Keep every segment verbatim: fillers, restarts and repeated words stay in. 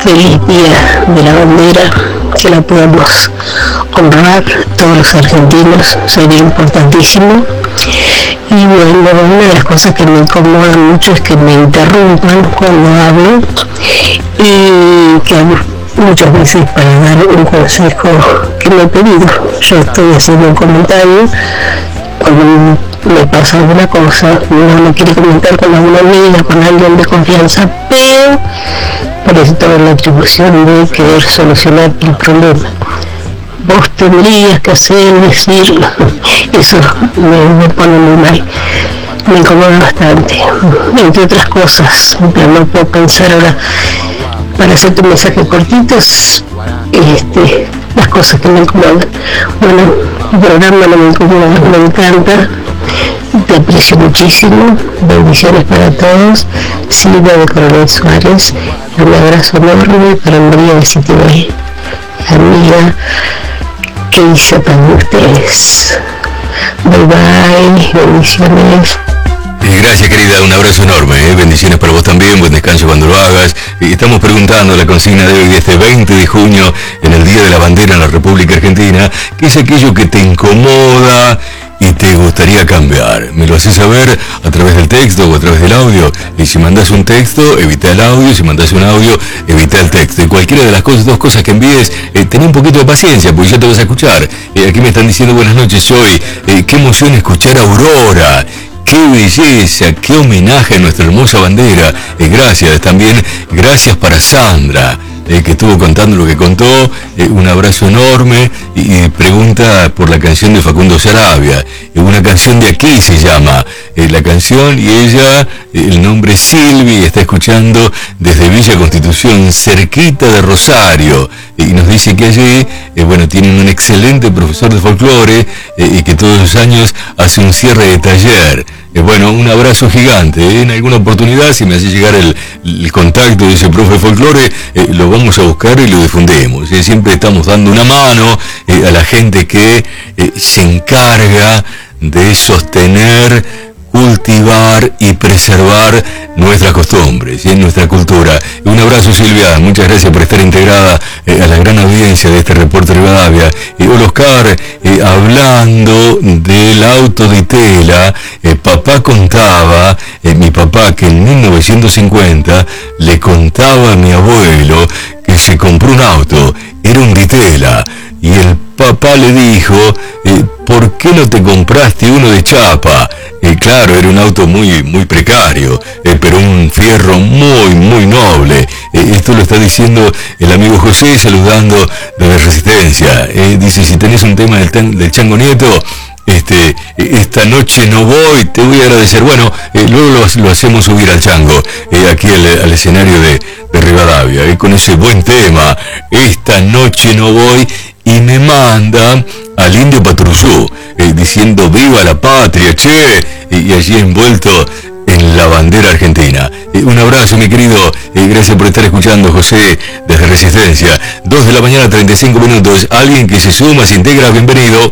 feliz día de la bandera, que la podamos honrar todos los argentinos, sería importantísimo. Y bueno, una de las cosas que me incomoda mucho es que me interrumpan cuando hablo y que muchas veces para dar un consejo que me he pedido, yo estoy haciendo un comentario, cuando me pasa alguna cosa, uno no quiere comentar con alguna amiga, con alguien de confianza, pero por eso tengo la atribución de querer solucionar el problema. Vos tendrías que hacer, decir, eso me, me pone muy mal, me incomoda bastante, entre otras cosas, pero no puedo pensar ahora, para hacerte un mensaje cortitos, este, las cosas que me incomodan. Bueno, el programa no me incomoda, me encanta, te aprecio muchísimo, bendiciones para todos, Silvia de Coronel Suárez, un abrazo enorme para María de Citibé, amiga, que hice para ustedes. Bye bye, bendiciones. Gracias, querida, un abrazo enorme, ¿eh? Bendiciones para vos también, buen descanso cuando lo hagas. Y estamos preguntando la consigna de hoy, de este veinte de junio, en el Día de la Bandera en la República Argentina, ¿qué es aquello que te incomoda y te gustaría cambiar? Me lo haces saber a través del texto o a través del audio. Y si mandás un texto, evita el audio. Si mandás un audio, evita el texto. Y cualquiera de las cosas, dos cosas que envíes, eh, ten un poquito de paciencia, porque ya te vas a escuchar. Eh, aquí me están diciendo buenas noches hoy. Eh, qué emoción escuchar a Aurora. ¡Qué belleza! ¡Qué homenaje a nuestra hermosa bandera! Eh, gracias, también gracias para Sandra, eh, que estuvo contando lo que contó. Eh, un abrazo enorme y, y pregunta por la canción de Facundo Sarabia. Eh, una canción de aquí se llama eh, la canción, y ella, eh, el nombre es Silvi, está escuchando desde Villa Constitución, cerquita de Rosario. Y nos dice que allí, eh, bueno, tienen un excelente profesor de folclore eh, y que todos los años hace un cierre de taller. Eh, bueno, un abrazo gigante. Eh. En alguna oportunidad, si me hace llegar el, el contacto de ese profe de folclore, eh, lo vamos a buscar y lo difundimos. Eh. Siempre estamos dando una mano eh, a la gente que eh, se encarga de sostener, cultivar y preservar nuestras costumbres y nuestra cultura. Un abrazo, Silvia, muchas gracias por estar integrada eh, a la gran audiencia de este reporte Rivadavia. Y eh, Oscar, eh, hablando del auto de tela, eh, papá contaba, eh, mi papá, que en mil novecientos cincuenta le contaba a mi abuelo que se compró un auto, era un de tela, y el papá le dijo, eh, ¿por qué no te compraste uno de chapa? Eh, claro, era un auto muy muy precario, eh, pero un fierro muy muy noble. Eh, esto lo está diciendo el amigo José, saludando desde Resistencia. Eh, dice, si tenés un tema del, tan, del Chango Nieto, este, esta noche no voy, te voy a agradecer. Bueno, eh, luego lo, lo hacemos subir al Chango, eh, aquí al, al escenario de, de Rivadavia, eh, con ese buen tema, esta noche no voy, y me manda al Indio Patrusú, eh, diciendo viva la patria, che, y, y allí envuelto en la bandera argentina. Eh, un abrazo, mi querido, eh, gracias por estar escuchando, José, desde Resistencia. Dos de la mañana, treinta y cinco minutos, alguien que se suma, se integra, bienvenido.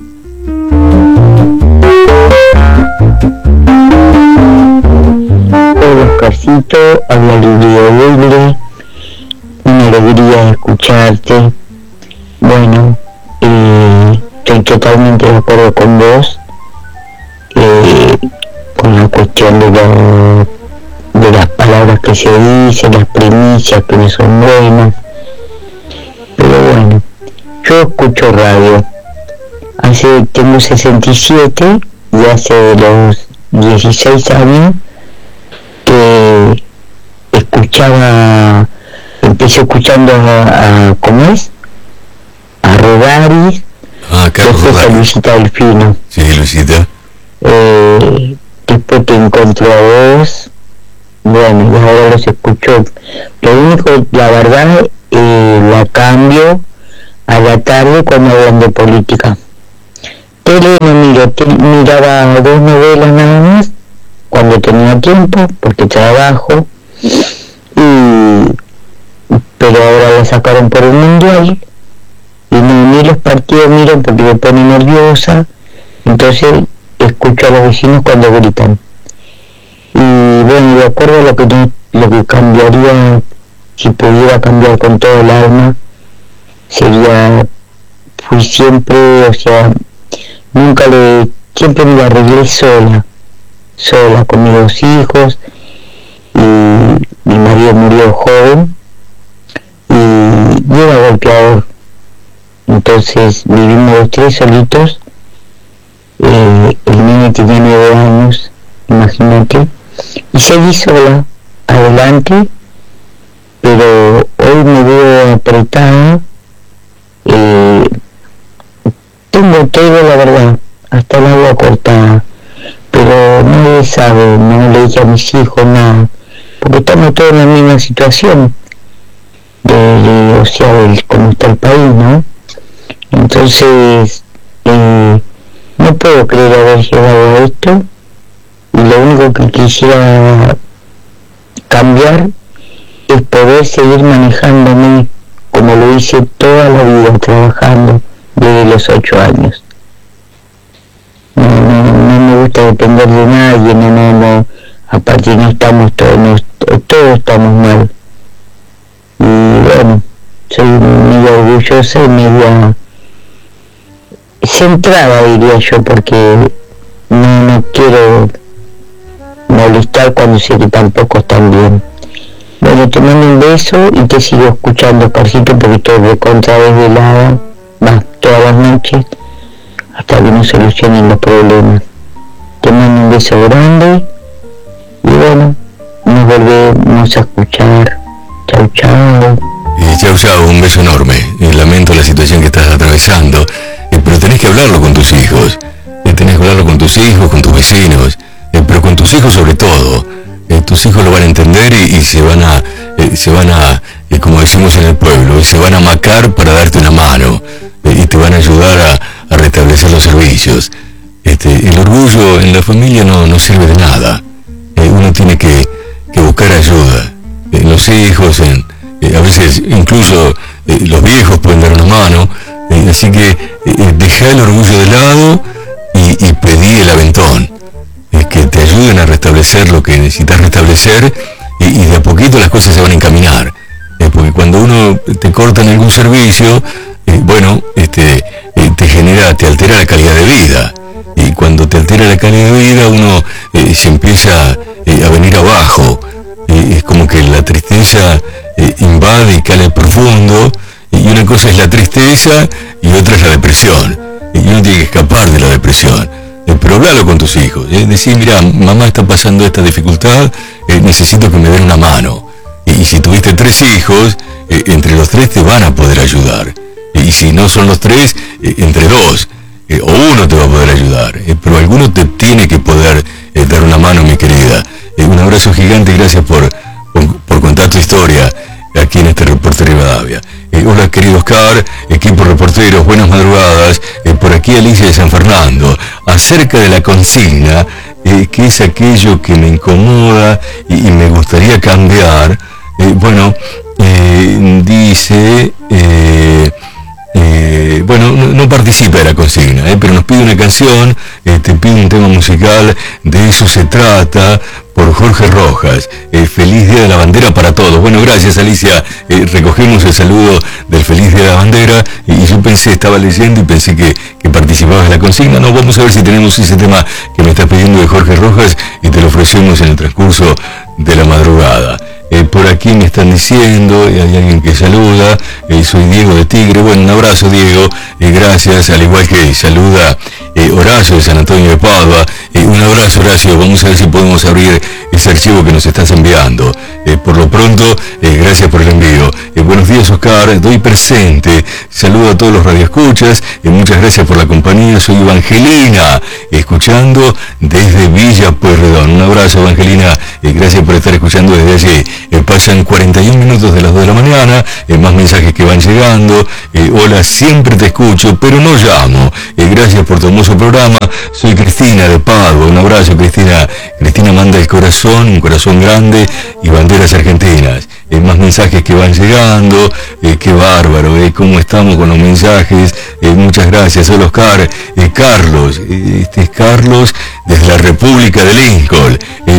Hola, Oscarcito, habla Lidia Weble, una alegría escucharte. Bueno, eh, estoy totalmente de acuerdo con vos, eh, con la cuestión de, la, de las palabras que se dicen, las primicias que no son buenas, pero bueno, yo escucho radio, hace, tengo sesenta y siete y hace los dieciséis años que escuchaba, empecé escuchando a, a ¿cómo es? a Rodaris, ah, después a Luisita Delfino. Sí, Luisita. Eh, después te encontró a vos, bueno, y ahora los escucho. Lo único, la verdad, eh, la cambio a la tarde cuando hablan de política. Tele no miro, te, miraba dos novelas nada más, cuando tenía tiempo, porque trabajo, y, pero ahora la sacaron por el mundial, y no, ni los partidos miro porque me pone nerviosa, entonces escucho a los vecinos cuando gritan. Y bueno, de acuerdo a lo que, lo que cambiaría si pudiera cambiar con todo el alma, sería, fui siempre, o sea, nunca le, siempre me la arreglé sola, sola con mis dos hijos, y mi marido murió joven, y yo era golpeador, entonces vivimos los tres solitos, eh, el niño tenía nueve años, imagínate, y seguí sola, adelante, pero hoy me veo apretada, eh, tengo todo, la verdad, hasta el agua cortada, pero no le sabe, no le dije a mis hijos nada, porque estamos todos en la misma situación, de, de, o sea, de cómo está el país, ¿no? Entonces, eh, no puedo creer haber llegado a esto, y lo único que quisiera cambiar es poder seguir manejándome como lo hice toda la vida, trabajando desde los ocho años. No, no, no me gusta depender de nadie, no, no, no, aparte no estamos todos, no, todos estamos mal. Y bueno, soy medio orgullosa y media centrada, diría yo, porque no, no quiero molestar cuando sé que tampoco están bien. Bueno, te mando un beso y te sigo escuchando, Oscarcito, porque estoy recontra desvelada, va, todas las noches, hasta que no solucionen los problemas. Te mando un beso grande y bueno, nos volvemos a escuchar. Chau, chau. Eh, chau, chau, un beso enorme. Eh, lamento la situación que estás atravesando, eh, pero tenés que hablarlo con tus hijos. Eh, tenés que hablarlo con tus hijos, con tus vecinos, eh, pero con tus hijos sobre todo. Eh, tus hijos lo van a entender y, y se van a, eh, se van a, eh, como decimos en el pueblo, se van a macar para darte una mano, eh, y te van a ayudar a, a restablecer los servicios. Este, el orgullo en la familia no, no sirve de nada. Eh, uno tiene que, que buscar ayuda. En los hijos, en, eh, a veces incluso eh, los viejos pueden dar una mano, eh, así que eh, dejá el orgullo de lado y, y pedí el aventón, eh, que te ayuden a restablecer lo que necesitas restablecer, y, y de a poquito las cosas se van a encaminar, eh, porque cuando uno te corta en algún servicio, eh, bueno, este, eh, te genera, te altera la calidad de vida, y cuando te altera la calidad de vida uno eh, se empieza eh, a venir abajo. Eh, es como que la tristeza eh, invade y cale profundo, y una cosa es la tristeza y otra es la depresión, y uno tiene que escapar de la depresión, eh, pero hablalo con tus hijos, eh, decir, mira, mamá está pasando esta dificultad, eh, necesito que me den una mano, y, y si tuviste tres hijos, eh, entre los tres te van a poder ayudar, y si no son los tres, eh, entre dos, eh, o uno te va a poder ayudar, eh, pero alguno te tiene que poder eh, dar una mano, mi querida. Eh, un abrazo gigante y gracias por, por, por contar tu historia aquí en este Reporte Rivadavia. Eh, hola querido Oscar, equipo reporteros, buenas madrugadas. Eh, por aquí Alicia de San Fernando, acerca de la consigna, eh, que es aquello que me incomoda y, y me gustaría cambiar. Eh, bueno, eh, dice... Eh, Eh, bueno, no, no participa de la consigna, eh, pero nos pide una canción, eh, te pide un tema musical, de eso se trata, por Jorge Rojas. Eh, feliz Día de la Bandera para todos. Bueno, gracias Alicia, eh, recogemos el saludo del Feliz Día de la Bandera, y, y yo pensé, estaba leyendo y pensé que, que participabas de la consigna. No, vamos a ver si tenemos ese tema que me estás pidiendo de Jorge Rojas y te lo ofrecemos en el transcurso de la madrugada. Eh, por aquí me están diciendo, eh, hay alguien que saluda, eh, soy Diego de Tigre. Bueno, un abrazo Diego, eh, gracias, al igual que saluda eh, Horacio de San Antonio de Padua. Eh, un abrazo Horacio, vamos a ver si podemos abrir ese archivo que nos estás enviando. Eh, por lo pronto, eh, gracias por el envío. Eh, buenos días Oscar, doy presente, saludo a todos los radioescuchas, eh, muchas gracias por la compañía, soy Evangelina, escuchando desde Villa Pueyrredón. Un abrazo Evangelina, eh, gracias por estar escuchando desde allí. Eh, pasan cuarenta y un minutos de las dos de la mañana, eh, más mensajes que van llegando. Eh, hola, siempre te escucho, pero no llamo. Eh, gracias por tu hermoso programa. Soy Cristina de Padua. Un abrazo, Cristina. Cristina manda el corazón, un corazón grande y banderas argentinas. Eh, más mensajes que van llegando. Eh, qué bárbaro, eh, cómo estamos con los mensajes. Eh, muchas gracias. Hola, Oscar. Eh, Carlos, eh, este es Carlos desde la República de Lincoln. Eh,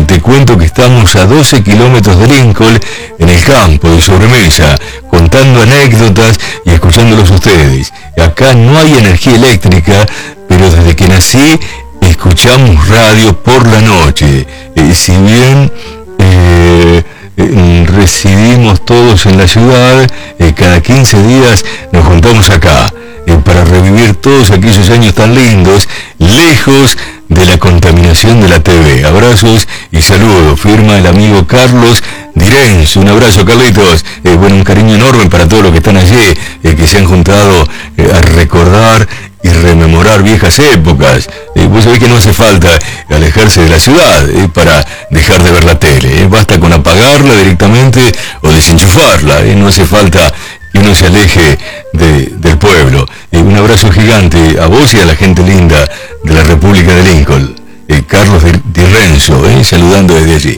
te cuento que estamos a doce kilómetros de Lincoln, en el campo de Sobremesa, contando anécdotas y escuchándolos ustedes. Acá no hay energía eléctrica, pero desde que nací escuchamos radio por la noche. Eh, si bien eh, eh, residimos todos en la ciudad, eh, cada quince días nos juntamos acá eh, para revivir todos aquellos años tan lindos, lejos de la contaminación de la T V. Abrazos y saludos, firma el amigo Carlos Direns. Un abrazo, Carlitos. Eh, bueno, un cariño enorme para todos los que están allí, eh, que se han juntado eh, a recordar y rememorar viejas épocas. Eh, vos sabés que no hace falta alejarse de la ciudad eh, para dejar de ver la tele. Eh. Basta con apagarla directamente o desenchufarla. Eh. No hace falta que uno se aleje de, del pueblo. Eh, un abrazo gigante a vos y a la gente linda de la República de Lincoln. Eh, Carlos Di Renzo, eh, saludando desde allí.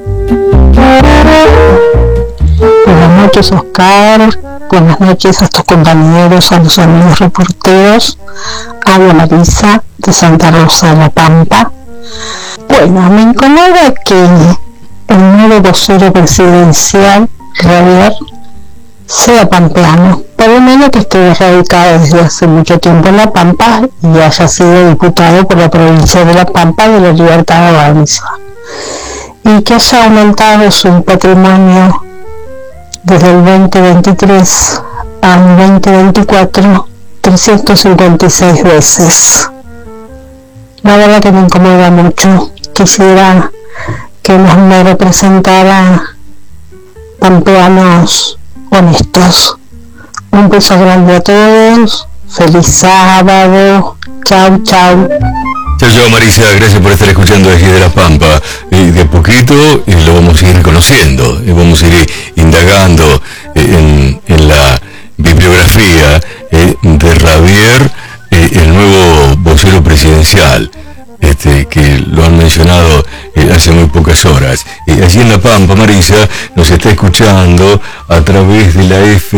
Buenas noches, Oscar. Buenas noches a tus compañeros, a los amigos reporteros. Habla Marisa de Santa Rosa de la Pampa. Bueno, me incomoda que el nuevo vocero presidencial, Javier, sea pampeano, por lo menos que esté radicado desde hace mucho tiempo en La Pampa y haya sido diputado por la provincia de La Pampa de la Libertad Avanza, y que haya aumentado su patrimonio desde el veinte veintitrés al veinte veinticuatro trescientas cincuenta y seis veces. La verdad que me incomoda mucho. Quisiera que nos me representaran pampeanos honestos. Un beso grande a todos, feliz sábado, chau chau. Chao, chao, Marisa, gracias por estar escuchando desde de La Pampa. Eh, de a poquito eh, lo vamos a ir conociendo, eh, vamos a ir indagando eh, en, en la bibliografía eh, de Javier, eh, el nuevo vocero presidencial. Este, que lo han mencionado eh, hace muy pocas horas. Eh, allí en La Pampa, Marisa nos está escuchando a través de la F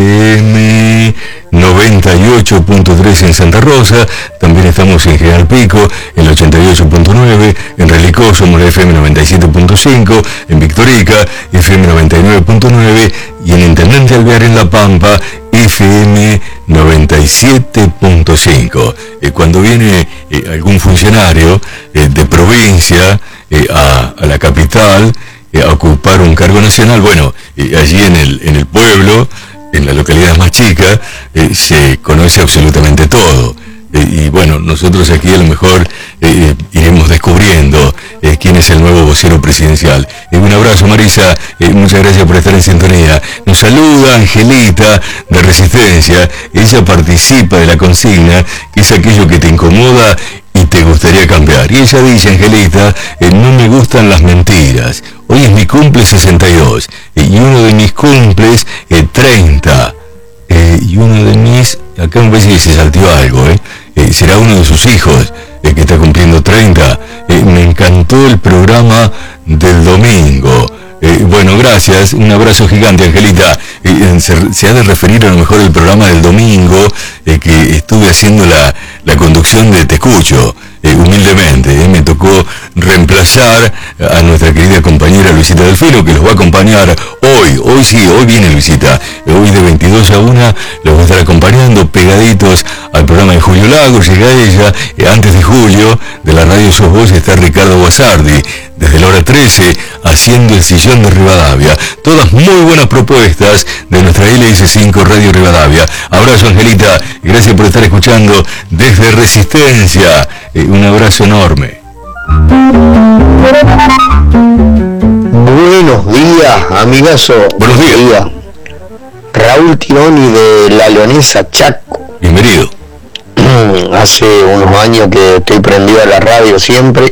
M noventa y ocho punto tres en Santa Rosa. También estamos en General Pico, en el ochenta y ocho punto nueve, en Relicó somos la F M noventa y siete punto cinco, en Victorica, F M noventa y nueve punto nueve, y en Intendente Alvear en La Pampa, F M noventa y siete punto cinco. Eh, cuando viene eh, algún funcionario eh, de provincia eh, a, a la capital eh, a ocupar un cargo nacional, bueno, eh, allí en el, en el pueblo, en la localidad más chica, eh, se conoce absolutamente todo. Eh, y bueno, nosotros aquí a lo mejor eh, iremos descubriendo eh, quién es el nuevo vocero presidencial. Eh, un abrazo, Marisa, eh, muchas gracias por estar en sintonía. Nos saluda Angelita de Resistencia. Ella participa de la consigna, que es aquello que te incomoda y te gustaría cambiar. Y ella dice, Angelita, eh, no me gustan las mentiras. Hoy es mi cumple sesenta y dos eh, y uno de mis cumples eh, treinta. Eh, y uno de mis, acá me parece que se salteó algo, eh, eh será uno de sus hijos eh, que está cumpliendo treinta. Eh, me encantó el programa del domingo. Eh, bueno, gracias, un abrazo gigante, Angelita. Eh, se, se ha de referir a lo mejor el programa del domingo eh, que estuve haciendo la, la conducción de Te Escucho. Eh, humildemente, eh, me tocó reemplazar a nuestra querida compañera Luisita Delfino, que los va a acompañar hoy, hoy sí, hoy viene Luisita, eh, hoy de veintidós a una los va a estar acompañando pegaditos al programa de Julio Lago. Llega ella, eh, antes de Julio, de la radio Sos Vos está Ricardo Guasardi, desde la hora trece, haciendo el sillón de Rivadavia. Todas muy buenas propuestas de nuestra L S cinco Radio Rivadavia. Abrazo, Angelita, y gracias por estar escuchando desde Resistencia. Eh, un abrazo enorme. Buenos días, amigazo. Buenos días. días. Raúl Tironi de La Leonesa, Chaco. Bienvenido. Hace unos años que estoy prendido a la radio siempre.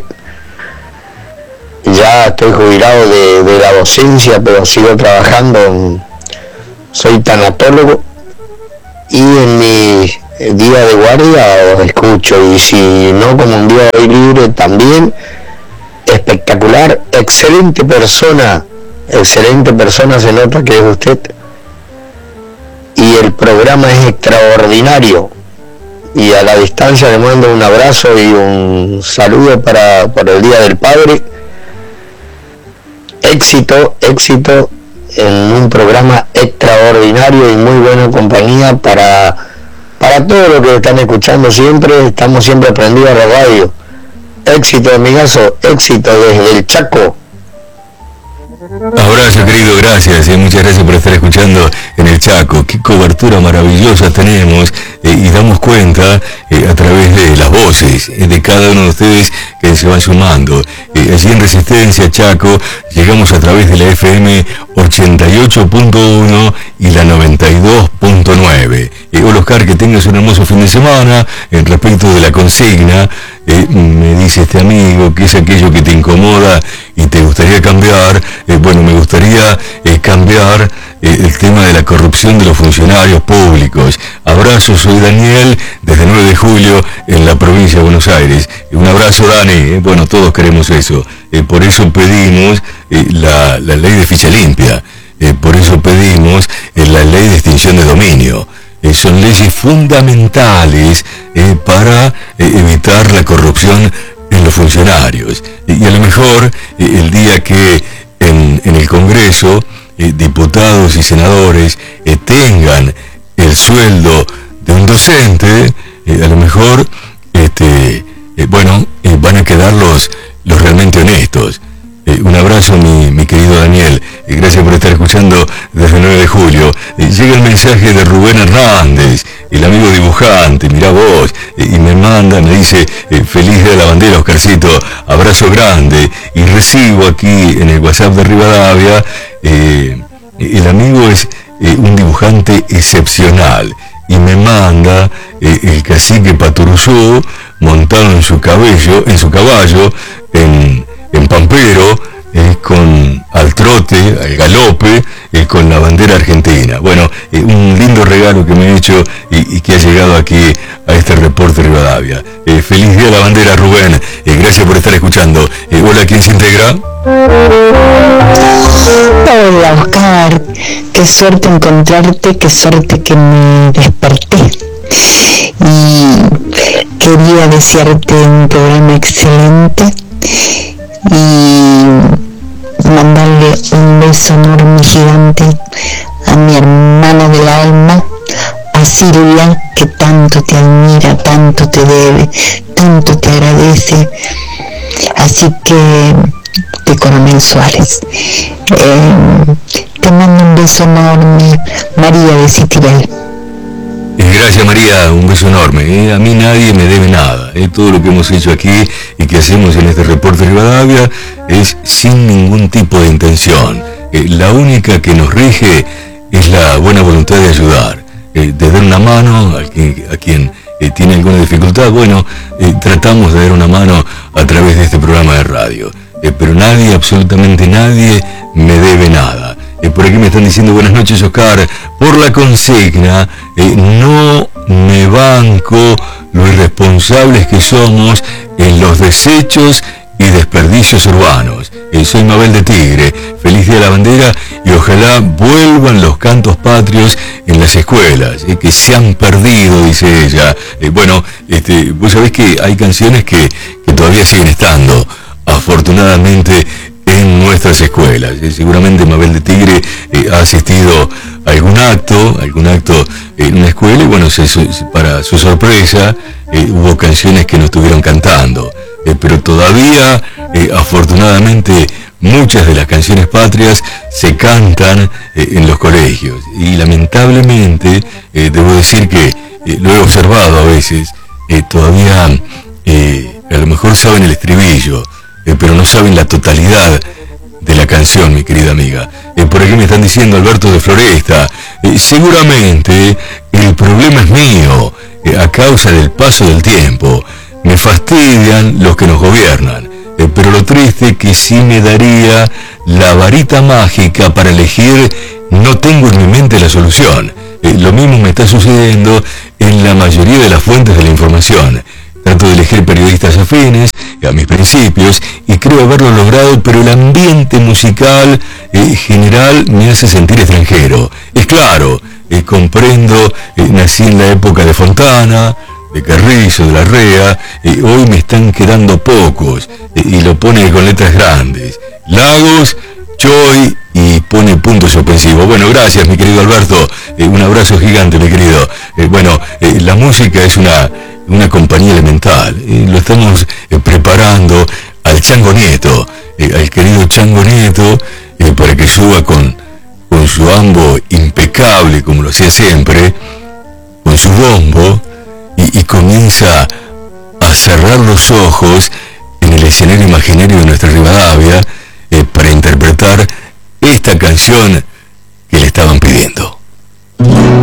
Ya estoy jubilado de, de la docencia, pero sigo trabajando. Soy tanatólogo y en mi día de guardia os escucho, y si no, como un día hoy libre también. Espectacular, excelente persona, excelente persona se nota que es usted, y el programa es extraordinario, y a la distancia le mando un abrazo y un saludo para por el Día del Padre, éxito, éxito en un programa extraordinario y muy buena compañía para, para todos los que están escuchando siempre. Estamos siempre prendidos a la radio. Éxito, amigazo, éxito desde el Chaco. Abrazo, querido, gracias, eh, muchas gracias por estar escuchando en el Chaco. Qué cobertura maravillosa tenemos, eh, y damos cuenta eh, a través de las voces eh, de cada uno de ustedes que se van sumando. Eh, allí en Resistencia, Chaco, llegamos a través de la F M ochenta y ocho punto uno y la noventa y dos punto nueve. Eh, hola Oscar, que tengas un hermoso fin de semana. En respecto de la consigna, eh, me dice este amigo, que es aquello que te incomoda y te gustaría cambiar. Eh, bueno, me gustaría eh, cambiar eh, el tema de la corrupción de los funcionarios públicos. Abrazo, soy Daniel, desde nueve de julio, en la provincia de Buenos Aires. Un abrazo, Dani. Eh, bueno, todos queremos eso. Eh, por eso pedimos eh, la, la ley de ficha limpia. Eh, por eso pedimos eh, la ley de extinción de dominio. Eh, son leyes fundamentales eh, para eh, evitar la corrupción en los funcionarios. Y, y a lo mejor eh, el día que en, en el Congreso eh, diputados y senadores eh, tengan el sueldo de un docente, eh, a lo mejor este, eh, bueno, eh, van a quedar los, los realmente honestos. Eh, un abrazo, mi, mi querido Daniel, y gracias por estar escuchando desde el nueve de julio. Eh, llega el mensaje de Rubén Hernández, el amigo dibujante, mirá vos, eh, y me manda, me dice, eh, feliz día de la bandera, Oscarcito, abrazo grande. Y recibo aquí en el WhatsApp de Rivadavia, eh, el amigo es eh, un dibujante excepcional, y me manda eh, el cacique Paturuzú montado en su cabello, en su caballo, en en Pampero, eh, con al trote, al galope, eh, con la bandera argentina. Bueno, eh, un lindo regalo que me he hecho y, y que ha llegado aquí a este reporte Rivadavia. Eh, feliz día de la bandera, Rubén. Eh, gracias por estar escuchando. Eh, hola, ¿quién se integra? Hola, Oscar. Qué suerte encontrarte, qué suerte que me desperté. Y quería desearte un programa excelente y mandarle un beso enorme gigante a mi hermana del alma, a Silvia, que tanto te admira, tanto te debe, tanto te agradece. Así que, de Coronel Suárez, eh, te mando un beso enorme, María de Citibel. Gracias, María, un beso enorme. ¿eh? A mí nadie me debe nada. ¿eh? Todo lo que hemos hecho aquí y que hacemos en este reporte Rivadavia es sin ningún tipo de intención. Eh, la única que nos rige es la buena voluntad de ayudar, eh, de dar una mano a quien, a quien eh, tiene alguna dificultad. Bueno, eh, tratamos de dar una mano a través de este programa de radio. Eh, pero nadie, absolutamente nadie, me debe nada. Eh, por aquí me están diciendo buenas noches, Oscar, por la consigna, eh, no me banco lo irresponsables que somos en los desechos y desperdicios urbanos. Eh, soy Mabel de Tigre, feliz día de la bandera y ojalá vuelvan los cantos patrios en las escuelas, eh, que se han perdido, dice ella. Eh, bueno, este, vos sabés que hay canciones que, que todavía siguen estando, afortunadamente, en nuestras escuelas. Eh, seguramente Mabel de Tigre eh, ha asistido a algún acto, algún acto en una escuela y bueno, se, su, para su sorpresa eh, hubo canciones que no estuvieron cantando. Eh, pero todavía, eh, afortunadamente, muchas de las canciones patrias se cantan eh, en los colegios. Y lamentablemente, eh, debo decir que eh, lo he observado a veces, eh, todavía eh, a lo mejor saben el estribillo, Eh, pero no saben la totalidad de la canción, mi querida amiga. Eh, por aquí me están diciendo Alberto de Floresta, eh, seguramente el problema es mío, eh, a causa del paso del tiempo. Me fastidian los que nos gobiernan, eh, pero lo triste que sí me daría la varita mágica para elegir, no tengo en mi mente la solución. Eh, lo mismo me está sucediendo en la mayoría de las fuentes de la información. Trato de elegir periodistas afines a mis principios y creo haberlo logrado, pero el ambiente musical eh, general me hace sentir extranjero. Es claro, eh, comprendo, eh, nací en la época de Fontana, de Carrizo, de Larrea, eh, hoy me están quedando pocos, eh, y lo pone con letras grandes. Lagos Choy y pone puntos suspensivos. Bueno, gracias, mi querido Alberto. Eh, un abrazo gigante, mi querido. Eh, bueno, eh, la música es una, una compañía elemental. Eh, lo estamos eh, preparando al Chango Nieto, eh, al querido Chango Nieto, eh, para que suba con, con su ambo impecable, como lo hacía siempre, con su bombo, y, y comienza a cerrar los ojos en el escenario imaginario de nuestra Rivadavia, eh, para interpretar esta canción que le estaban pidiendo.